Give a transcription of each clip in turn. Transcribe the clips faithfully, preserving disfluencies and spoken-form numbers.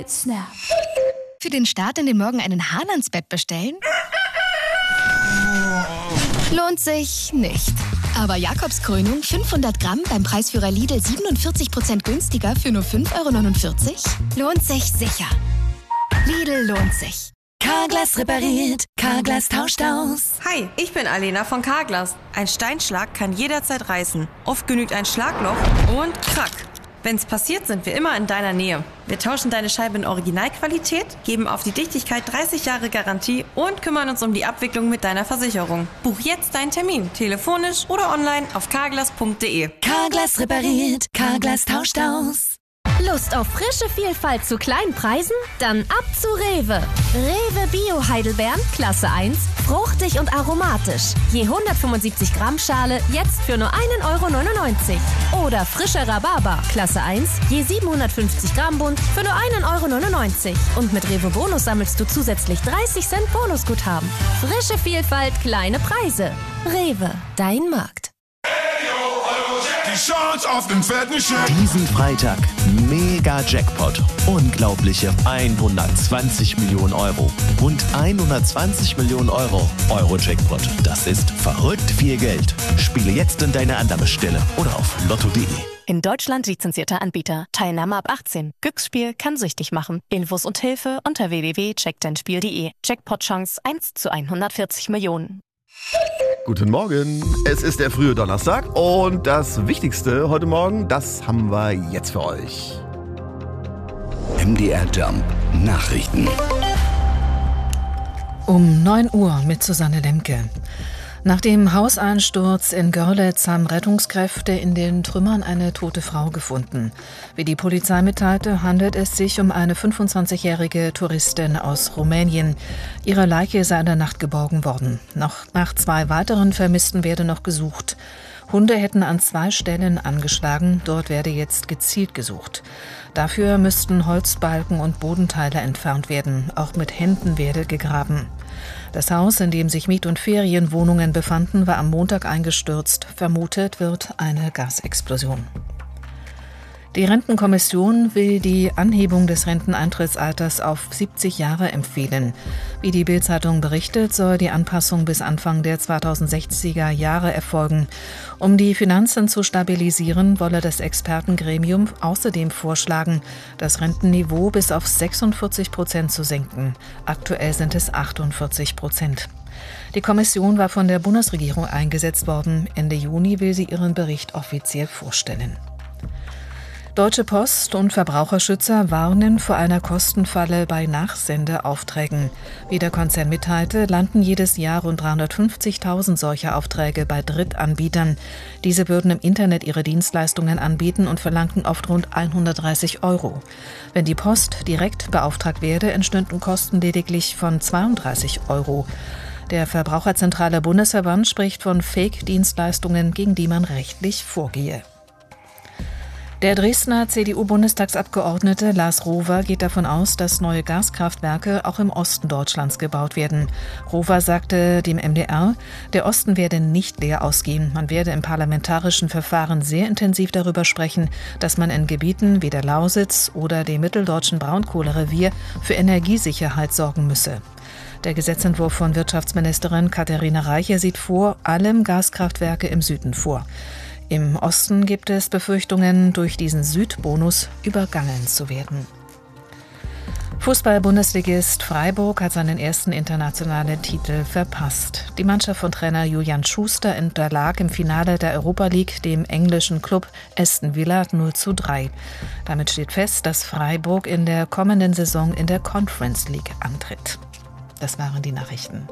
mit Snap. Für den Start in den Morgen einen Hahn ans Bett bestellen? Lohnt sich nicht. Aber Jakobskrönung fünfhundert Gramm beim Preisführer Lidl siebenundvierzig Prozent günstiger für nur fünf Euro neunundvierzig? Lohnt sich sicher. Lidl lohnt sich. Carglass repariert, Carglass tauscht aus. Hi, ich bin Alena von Carglass. Ein Steinschlag kann jederzeit reißen. Oft genügt ein Schlagloch und krack. Wenn's passiert, sind wir immer in deiner Nähe. Wir tauschen deine Scheibe in Originalqualität, geben auf die Dichtigkeit dreißig Jahre Garantie und kümmern uns um die Abwicklung mit deiner Versicherung. Buch jetzt deinen Termin, telefonisch oder online auf carglass punkt de. Carglass repariert, Carglass tauscht aus. Lust auf frische Vielfalt zu kleinen Preisen? Dann ab zu Rewe. Rewe Bio Heidelbeeren, Klasse eins, fruchtig und aromatisch. Je hundertfünfundsiebzig Gramm Schale, jetzt für nur einen Euro neunundneunzig. Oder frischer Rhabarber, Klasse eins, je siebenhundertfünfzig Gramm Bund, für nur einen Euro neunundneunzig. Und mit Rewe Bonus sammelst du zusätzlich dreißig Cent Bonusguthaben. Frische Vielfalt, kleine Preise. Rewe, dein Markt. Die Chance auf den fetten Scheck. Diesen Freitag mega Jackpot. Unglaubliche hundertzwanzig Millionen Euro. Rund hundertzwanzig Millionen Euro. Euro-Jackpot. Das ist verrückt viel Geld. Spiele jetzt in deine Annahmestelle oder auf lotto punkt de. In Deutschland lizenzierter Anbieter. Teilnahme ab achtzehn. Glücksspiel kann süchtig machen. Infos und Hilfe unter w w w punkt check dein spiel punkt de. Jackpot-Chance eins zu hundertvierzig Millionen. Guten Morgen, es ist der frühe Donnerstag und das Wichtigste heute Morgen, das haben wir jetzt für euch. M D R Jump Nachrichten. Um neun Uhr mit Susanne Lemke. Nach dem Hauseinsturz in Görlitz haben Rettungskräfte in den Trümmern eine tote Frau gefunden. Wie die Polizei mitteilte, handelt es sich um eine fünfundzwanzigjährige Touristin aus Rumänien. Ihre Leiche sei in der Nacht geborgen worden. Noch nach zwei weiteren Vermissten werde noch gesucht. Hunde hätten an zwei Stellen angeschlagen, dort werde jetzt gezielt gesucht. Dafür müssten Holzbalken und Bodenteile entfernt werden, auch mit Händen werde gegraben. Das Haus, in dem sich Miet- und Ferienwohnungen befanden, war am Montag eingestürzt. Vermutet wird eine Gasexplosion. Die Rentenkommission will die Anhebung des Renteneintrittsalters auf siebzig Jahre empfehlen. Wie die Bild-Zeitung berichtet, soll die Anpassung bis Anfang der zweitausendsechziger Jahre erfolgen. Um die Finanzen zu stabilisieren, wolle das Expertengremium außerdem vorschlagen, das Rentenniveau bis auf sechsundvierzig Prozent zu senken. Aktuell sind es achtundvierzig Prozent. Die Kommission war von der Bundesregierung eingesetzt worden. Ende Juni will sie ihren Bericht offiziell vorstellen. Deutsche Post und Verbraucherschützer warnen vor einer Kostenfalle bei Nachsendeaufträgen. Wie der Konzern mitteilte, landen jedes Jahr rund dreihundertfünfzigtausend solcher Aufträge bei Drittanbietern. Diese würden im Internet ihre Dienstleistungen anbieten und verlangten oft rund hundertdreißig Euro. Wenn die Post direkt beauftragt werde, entstünden Kosten lediglich von zweiunddreißig Euro. Der Verbraucherzentrale Bundesverband spricht von Fake-Dienstleistungen, gegen die man rechtlich vorgehe. Der Dresdner C D U-Bundestagsabgeordnete Lars Rohwer geht davon aus, dass neue Gaskraftwerke auch im Osten Deutschlands gebaut werden. Rohwer sagte dem M D R, der Osten werde nicht leer ausgehen. Man werde im parlamentarischen Verfahren sehr intensiv darüber sprechen, dass man in Gebieten wie der Lausitz oder dem mitteldeutschen Braunkohlerevier für Energiesicherheit sorgen müsse. Der Gesetzentwurf von Wirtschaftsministerin Katharina Reiche sieht vor allem Gaskraftwerke im Süden vor. Im Osten gibt es Befürchtungen, durch diesen Südbonus übergangen zu werden. Fußball-Bundesligist Freiburg hat seinen ersten internationalen Titel verpasst. Die Mannschaft von Trainer Julian Schuster unterlag im Finale der Europa League dem englischen Klub Aston Villa null zu drei. Damit steht fest, dass Freiburg in der kommenden Saison in der Conference League antritt. Das waren die Nachrichten.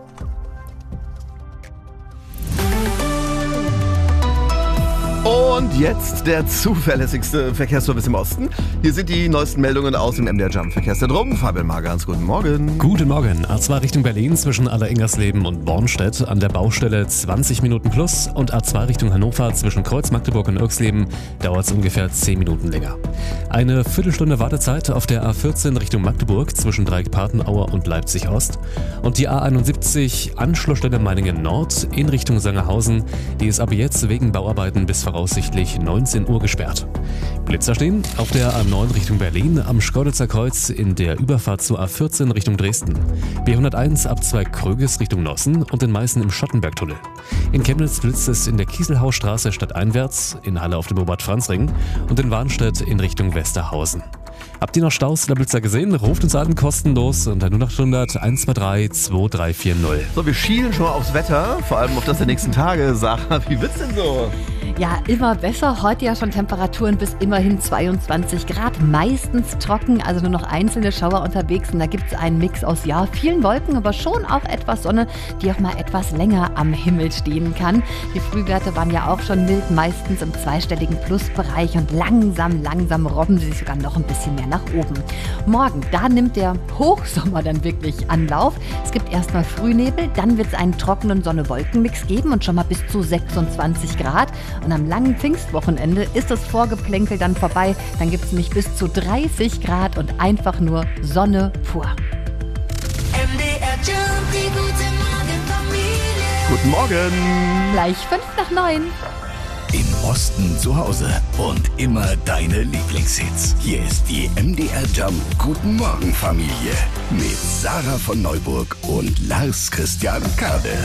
Und jetzt der zuverlässigste Verkehrsservice im Osten. Hier sind die neuesten Meldungen aus dem M D R Jump Verkehrszentrum. Fabian Magerns, guten Morgen. Guten Morgen. A zwei Richtung Berlin zwischen Aller-Ingersleben und Bornstedt an der Baustelle zwanzig Minuten plus und A zwei Richtung Hannover zwischen Kreuz Magdeburg und Irxleben dauert es ungefähr zehn Minuten länger. Eine Viertelstunde Wartezeit auf der A vierzehn Richtung Magdeburg zwischen Dreieck-Partenaue und Leipzig Ost und die A einundsiebzig Anschlussstelle Meiningen Nord in Richtung Sangerhausen. Die ist ab jetzt wegen Bauarbeiten bis voraussichtlich voraussichtlich neunzehn Uhr gesperrt. Blitzer stehen auf der A neun Richtung Berlin, am Schkeuditzer Kreuz in der Überfahrt zur A vierzehn Richtung Dresden. B hunderteins ab zwei Kröges Richtung Nossen und in Meißen im Schottenbergtunnel. In Chemnitz blitzt es in der Kieselhausstraße stadteinwärts, in Halle auf dem Robert-Franz-Ring und in Warnstedt in Richtung Westerhausen. Habt ihr noch Staus oder Blitzer gesehen? Ruft uns an, kostenlos unter null acht hundert eins zwei drei zwei drei vier null. So, wir schielen schon mal aufs Wetter, vor allem auf das der nächsten Tage. Sarah, wie wird's denn so? Ja, immer besser. Heute ja schon Temperaturen bis immerhin zweiundzwanzig Grad. Meistens trocken, also nur noch einzelne Schauer unterwegs. Und da gibt es einen Mix aus, ja, vielen Wolken, aber schon auch etwas Sonne, die auch mal etwas länger am Himmel stehen kann. Die Frühwerte waren ja auch schon mild, meistens im zweistelligen Plusbereich. Und langsam, langsam robben sie sich sogar noch ein bisschen mehr nach oben. Morgen, da nimmt der Hochsommer dann wirklich Anlauf. Es gibt erstmal Frühnebel, dann wird es einen trockenen Sonne-Wolken-Mix geben und schon mal bis zu sechsundzwanzig Grad. Und am langen Pfingstwochenende ist das Vorgeplänkel dann vorbei. Dann gibt es nämlich bis zu dreißig Grad und einfach nur Sonne pur. M D R Jump, die gute Morgenfamilie. Guten Morgen. Gleich fünf nach neun. Im Osten zu Hause und immer deine Lieblingshits. Hier ist die M D R Jump Guten Morgen Familie mit Sarah von Neuburg und Lars Christian Kade.